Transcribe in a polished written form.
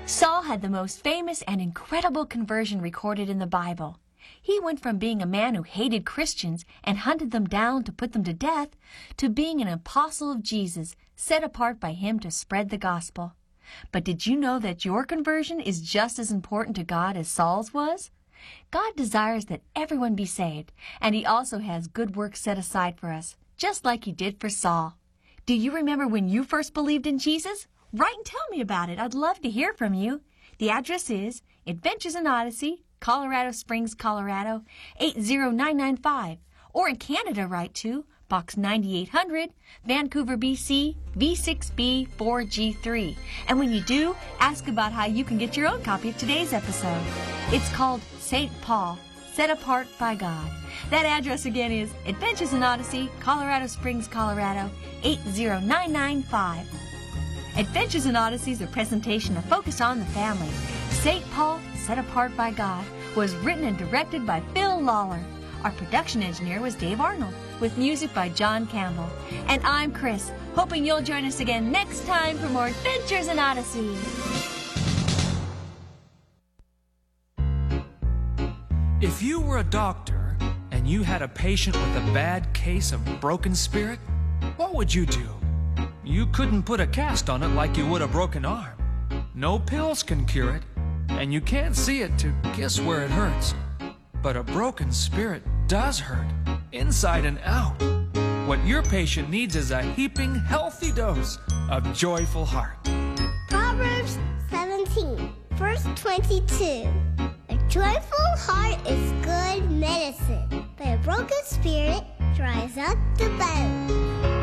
Saul had the most famous and incredible conversion recorded in the Bible. He went from being a man who hated Christians and hunted them down to put them to death to being an apostle of Jesus, set apart by him to spread the gospel. But did you know that your conversion is just as important to God as Saul's was? God desires that everyone be saved, and he also has good works set aside for us, just like he did for Saul. Do you remember when you first believed in Jesus? Write and tell me about it. I'd love to hear from you. The address is Adventures in Odyssey, Colorado Springs, Colorado, 80995. Or in Canada, write to Box 9800, Vancouver, BC, V6B4G3. And when you do, ask about how you can get your own copy of today's episode. It's called St. Paul, Set Apart by God. That address again is Adventures in Odyssey, Colorado Springs, Colorado, 80995. Adventures in Odyssey is a presentation of Focus on the Family. St. Paul, Set Apart by God was written and directed by Phil Lawler. Our production engineer was Dave Arnold, with music by John Campbell. And I'm Chris, hoping you'll join us again next time for more Adventures in Odyssey. If you were a doctor and you had a patient with a bad case of broken spirit, what would you do? You couldn't put a cast on it like you would a broken arm. No pills can cure it, and you can't see it to guess where it hurts. But a broken spirit does hurt, inside and out. What your patient needs is a heaping healthy dose of joyful heart. Proverbs 17, verse 22. A joyful heart is good medicine, but a broken spirit dries up the bone.